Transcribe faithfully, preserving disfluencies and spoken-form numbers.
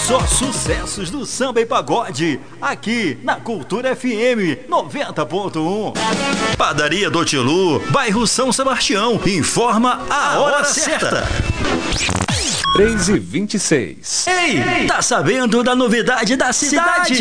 Só sucessos do samba e pagode, aqui na Cultura F M noventa ponto um. Padaria do Tilu, bairro São Sebastião, informa a hora certa. três e vinte e seis. Ei, tá sabendo da novidade da cidade?